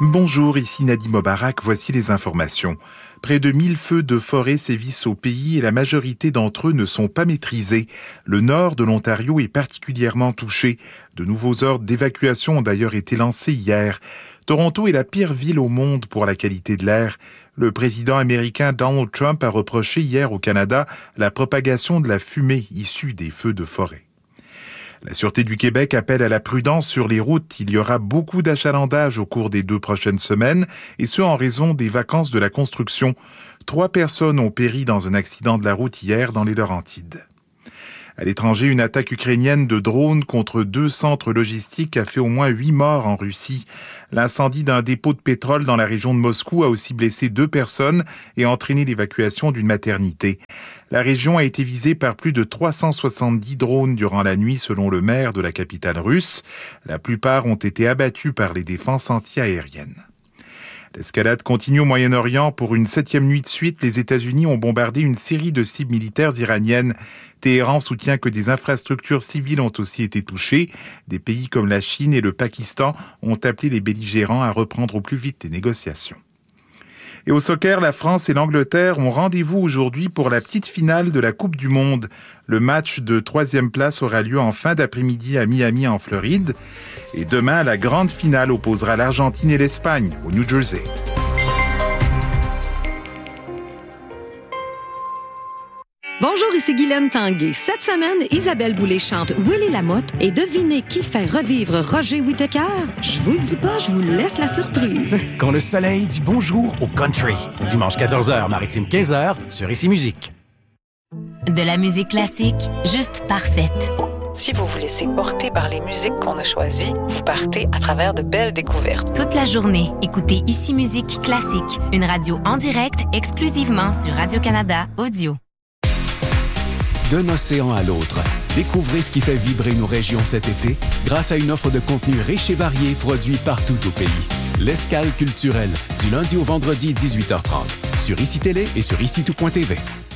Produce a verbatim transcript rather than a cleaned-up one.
Bonjour, ici Nadim Mobarak, voici les informations. Près de mille feux de forêt sévissent au pays et la majorité d'entre eux ne sont pas maîtrisés. Le nord de l'Ontario est particulièrement touché. De nouveaux ordres d'évacuation ont d'ailleurs été lancés hier. Toronto est la pire ville au monde pour la qualité de l'air. Le président américain Donald Trump a reproché hier au Canada la propagation de la fumée issue des feux de forêt. La Sûreté du Québec appelle à la prudence sur les routes. Il y aura beaucoup d'achalandage au cours des deux prochaines semaines, et ce en raison des vacances de la construction. Trois personnes ont péri dans un accident de la route hier dans les Laurentides. À l'étranger, une attaque ukrainienne de drones contre deux centres logistiques a fait au moins huit morts en Russie. L'incendie d'un dépôt de pétrole dans la région de Moscou a aussi blessé deux personnes et entraîné l'évacuation d'une maternité. La région a été visée par plus de trois cent soixante-dix drones durant la nuit, selon le maire de la capitale russe. La plupart ont été abattus par les défenses anti-aériennes. L'escalade continue au Moyen-Orient. Pour une septième nuit de suite, les États-Unis ont bombardé une série de cibles militaires iraniennes. Téhéran soutient que des infrastructures civiles ont aussi été touchées. Des pays comme la Chine et le Pakistan ont appelé les belligérants à reprendre au plus vite les négociations. Et au soccer, la France et l'Angleterre ont rendez-vous aujourd'hui pour la petite finale de la Coupe du Monde. Le match de troisième place aura lieu en fin d'après-midi à Miami, en Floride. Et demain, la grande finale opposera l'Argentine et l'Espagne, au New Jersey. Bonjour, ici Guylaine Tanguay. Cette semaine, Isabelle Boulay chante Willy Lamotte et devinez qui fait revivre Roger Whittaker? Je vous le dis pas, je vous laisse la surprise. Quand le soleil dit bonjour au country. Dimanche quatorze heures, maritime quinze heures, sur Ici Musique. De la musique classique, juste parfaite. Si vous vous laissez porter par les musiques qu'on a choisies, vous partez à travers de belles découvertes. Toute la journée, écoutez Ici Musique classique, une radio en direct exclusivement sur Radio-Canada Audio. D'un océan à l'autre, découvrez ce qui fait vibrer nos régions cet été grâce à une offre de contenu riche et varié produit partout au pays. L'Escale culturelle, du lundi au vendredi dix-huit heures trente, sur Ici Télé et sur ici tout point t v.